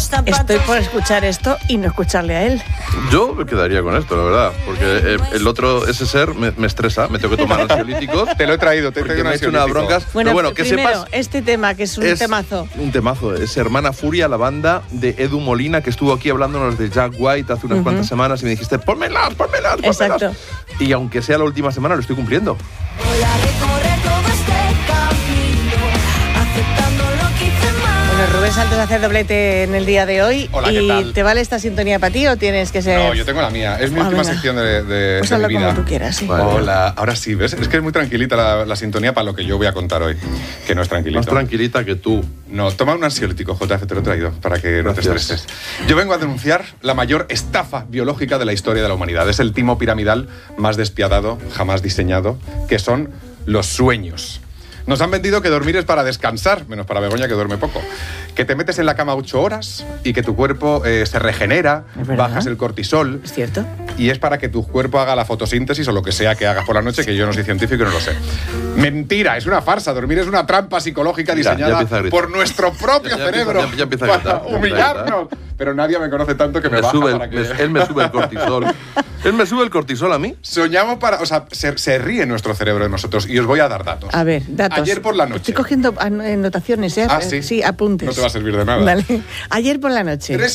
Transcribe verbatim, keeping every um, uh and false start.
Estoy por escuchar esto y no escucharle a él. Yo me quedaría con esto, la verdad, porque el otro, ese ser, me, me estresa, me tengo que tomar ansiolíticos. Te lo he traído, te he traído me he hecho unas broncas. Bueno, bueno que primero, sepas, este tema, que es un es temazo. Un temazo, es Hermana Furia, la banda de Edu Molina, que estuvo aquí hablándonos de Jack White hace unas uh-huh. cuantas semanas y me dijiste, pónmelas, pónmelas, pónmelas. Exacto. Y aunque sea la última semana, lo estoy cumpliendo. Bueno, Rubén Santos hace doblete en el día de hoy. Hola, ¿y ¿qué tal? te vale esta sintonía para ti o tienes que ser...? No, yo tengo la mía. Es mi Ah, última venga. sección de, de, Pues de mi hazlo vida. como tú quieras, sí. Vale. Hola, ahora sí, ¿ves? Es que es muy tranquilita la, la sintonía para lo que yo voy a contar hoy, que no es tranquilito. Más tranquilita que tú. No, toma un ansiolítico, J F, te lo he traído, para que no te Gracias. estreses. Yo vengo a denunciar la mayor estafa biológica de la historia de la humanidad. Es el timo piramidal más despiadado jamás diseñado, que son los sueños. Nos han vendido que dormir es para descansar, menos para Begoña, que duerme poco. Que te metes en la cama ocho horas y que tu cuerpo eh, se regenera, ¿Es verdad? bajas el cortisol. ¿Es cierto? Y es para que tu cuerpo haga la fotosíntesis o lo que sea que hagas por la noche, que yo no soy científico y no lo sé. Mentira, es una farsa. Dormir es una trampa psicológica Mira, ya diseñada empieza a gritar. por nuestro propio Ya- ya cerebro empieza- ya- ya empieza a gritar, para ya empieza a humillarnos. Pero nadie me conoce tanto que me, Me baja sube el- para que... me- él me sube el cortisol. Él me sube el cortisol a mí. Soñamos para... O sea, se, se ríe nuestro cerebro de nosotros y os voy a dar datos. A ver, datos. Ayer por la noche. Estoy cogiendo anotaciones, ¿eh? Ah, ¿sí? Sí, apuntes. No te va a servir de nada. Vale. Ayer por la noche. Tres